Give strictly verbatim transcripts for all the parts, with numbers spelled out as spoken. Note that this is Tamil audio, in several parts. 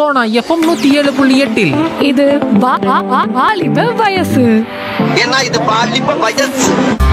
சோனா எஃப்எம் நூத்தி ஏழு புள்ளி எட்டில் இது வா- வா- வா- வாலிப வயசு. ஏன்னா இது பாலிப்ப வயசு.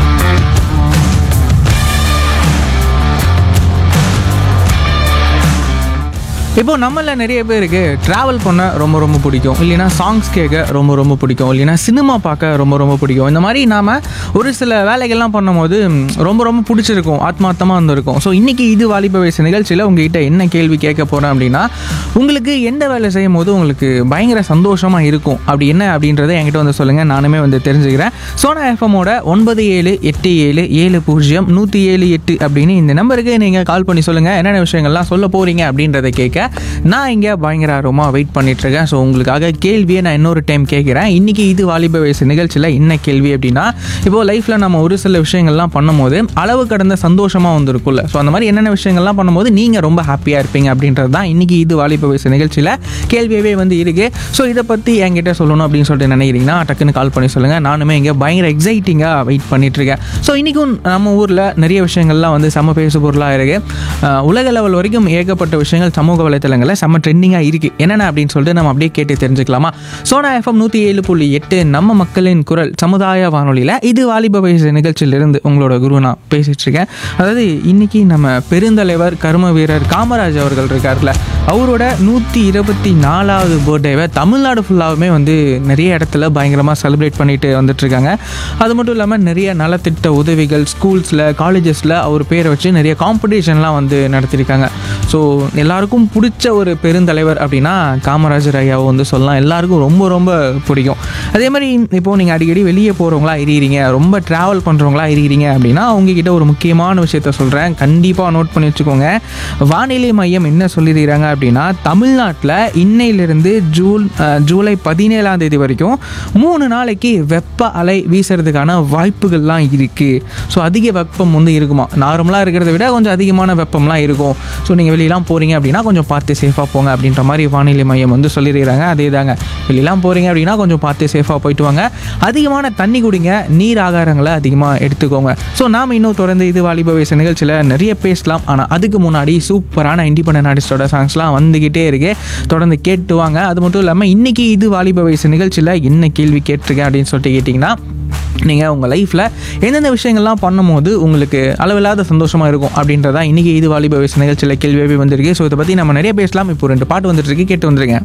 இப்போ நம்மள நிறைய பேருக்கு ட்ராவல் பண்ண ரொம்ப ரொம்ப பிடிக்கும், இல்லைன்னா சாங்ஸ் கேட்க ரொம்ப ரொம்ப பிடிக்கும், இல்லைன்னா சினிமா பார்க்க ரொம்ப ரொம்ப பிடிக்கும். இந்த மாதிரி நாம் ஒரு சில வேலைகள்லாம் பண்ணும்போது ம், ரொம்ப ரொம்ப பிடிச்சிருக்கும், ஆத்மார்த்தமாக இருந்திருக்கும். ஸோ இன்றைக்கி இது வாலிப வயசு நிகழ்ச்சியில் உங்ககிட்ட என்ன கேள்வி கேட்க போகிறேன் அப்படின்னா, உங்களுக்கு எந்த வேலை செய்யும் போது உங்களுக்கு பயங்கர சந்தோஷமாக இருக்கும், அப்படி என்ன அப்படின்றத என்கிட்ட வந்து சொல்லுங்கள், நானுமே வந்து தெரிஞ்சுக்கிறேன். சோனா எஃப்எம்மோட ஒன்பது ஏழு எட்டு ஏழு ஏழு பூஜ்ஜியம் நூற்றி ஏழு எட்டு அப்படின்னு இந்த நம்பருக்கு நீங்கள் கால் பண்ணி சொல்லுங்கள் என்னென்ன விஷயங்கள்லாம் சொல்ல போகிறீங்க அப்படின்றத கேட்க நான் இங்கே பயங்கர ஆர்வமாக வெயிட் பண்ணிட்டுருக்கேன். ஸோ உங்களுக்காக கேள்வியை நான் இன்னொரு டைம் கேட்குறேன். இன்றைக்கி இது வாலிப வயசு நிகழ்ச்சியில் என்ன கேள்வி அப்படின்னா, இப்போது லைஃப்பில் நம்ம ஒரு சில விஷயங்கள்லாம் பண்ணும்போது அளவு கடந்த சந்தோஷமாக வந்துருக்குல்ல, ஸோ அந்த மாதிரி என்னென்ன விஷயங்கள்லாம் பண்ணும்போது நீங்கள் ரொம்ப ஹாப்பியாக இருப்பீங்க அப்படின்றது தான் இன்றைக்கி இது வாலிப வயசு நிகழ்ச்சியில் கேள்வியவே வந்து இருக்குது. ஸோ இதை பற்றி என்கிட்ட சொல்லணும் அப்படின்னு சொல்லிட்டு நினைக்கிறீங்கன்னா டக்குன்னு கால் பண்ணி சொல்லுங்கள். நானுமே இங்கே பயங்கர எக்ஸைட்டிங்காக வெயிட் பண்ணிட்டுருக்கேன். ஸோ இன்றைக்கும் நம்ம ஊரில் நிறைய விஷயங்கள்லாம் வந்து செம பேசு பொருளாக இருக்குது. உலக லெவல் வரைக்கும் ஏகப்பட்ட விஷயங்கள் சமூக வலைத்தளங்களில் செம்ம ட்ரெண்டிங்காக இருக்குது. என்னென்ன அப்படின்னு சொல்லிட்டு நம்ம அப்படியே கேட்டு தெரிஞ்சுக்கலாமா? சோனா எஃப்எம் நூற்றி ஏழு புள்ளி எட்டு நம்ம மக்களின் குரல் சமுதாய வானொலியில் இது வாலிப வயசு நிகழ்ச்சியிலிருந்து உங்களோட குரு நான் பேசிகிட்டு இருக்கேன். அதாவது இன்றைக்கி நம்ம பெருந்தலைவர் கர்ம வீரர் காமராஜ் அவர்கள் இருக்கார்ல, அவரோட நூற்றி இருபத்தி நாலாவது பர்த்டேவை தமிழ்நாடு ஃபுல்லாகவுமே வந்து நிறைய இடத்துல பயங்கரமாக செலிப்ரேட் பண்ணிட்டு வந்துட்டுருக்காங்க. அது மட்டும் இல்லாமல் நிறைய நலத்திட்ட உதவிகள் ஸ்கூல்ஸில் காலேஜஸில் அவர் பேரை வச்சு நிறைய காம்படிஷன்லாம் வந்து நடத்தியிருக்காங்க. ஸோ எல்லாருக்கும் பிடிச்ச ஒரு பெருந்தலைவர் அப்படின்னா காமராஜர் ஐயாவை வந்து சொல்லலாம். எல்லாருக்கும் ரொம்ப ரொம்ப பிடிக்கும். அதே மாதிரி இப்போது நீங்கள் அடிக்கடி வெளியே போகிறவங்களா இருக்கிறீங்க, ரொம்ப ட்ராவல் பண்ணுறவங்களா இருக்கிறீங்க அப்படின்னா அவங்கக்கிட்ட ஒரு முக்கியமான விஷயத்த சொல்கிறேன், கண்டிப்பாக நோட் பண்ணி வச்சுக்கோங்க. வானிலை மையம் என்ன சொல்லியிருக்கிறாங்க அப்படின்னா, தமிழ்நாட்டில் இன்னையிலிருந்து ஜூன் ஜூலை பதினேழாம் தேதி வரைக்கும் மூணு நாளைக்கு வெப்ப அலை வீசுறதுக்கான வாய்ப்புகள்லாம் இருக்குது. ஸோ அதிக வெப்பம் வந்து இருக்குமா, நார்மலாக இருக்கிறத விட கொஞ்சம் அதிகமான வெப்பம்லாம் இருக்கும். ஸோ நீங்கள் வெளியெல்லாம் போகிறீங்க அப்படின்னா கொஞ்சம் பார்த்து சேஃபாக போங்க அப்படின்ற மாதிரி வானிலை மையம் வந்து சொல்லியிருக்கிறாங்க. அதே தாங்க, வெளியெல்லாம் போகிறீங்க அப்படின்னா கொஞ்சம் பார்த்து சேஃபாக போயிட்டு வாங்க. அதிகமான தண்ணி குடிங்க, நீர் ஆகாரங்களை அதிகமாக எடுத்துக்கோங்க. ஸோ நாம் இன்னும் தொடர்ந்து இது வாலிப வயசு நிகழ்ச்சியில் நிறைய பேசலாம். ஆனால் அதுக்கு முன்னாடி சூப்பரான இண்டிபெண்டன்ட் ஆர்டிஸ்டோட சாங்ஸ்லாம் வந்துக்கிட்டே இருக்கு, தொடர்ந்து கேட்டு வாங்க. அது மட்டும் இல்லாமல் இன்றைக்கி இது வாலிப வயசு நிகழ்ச்சியில் என்ன கேள்வி கேட்டிருக்கேன் அப்படின்னு சொல்லிட்டு கேட்டிங்கன்னா, நீங்கள் உங்கள் லைஃப்பில் எந்தெந்த விஷயங்கள்லாம் பண்ணும்போது உங்களுக்கு அளவில்லாத சந்தோஷமாக இருக்கும் அப்படின்றதான் இன்றைக்கி இது வாலிப வயசு நிகழ்ச்சியில் கேள்வியாகவே வந்திருக்கு. ஸோ இதை பற்றி நம்ம நிறைய பேசலாம். இப்போ ரெண்டு பாட்டு வந்துட்டு இருக்கு, கேட்டு வந்துருங்க.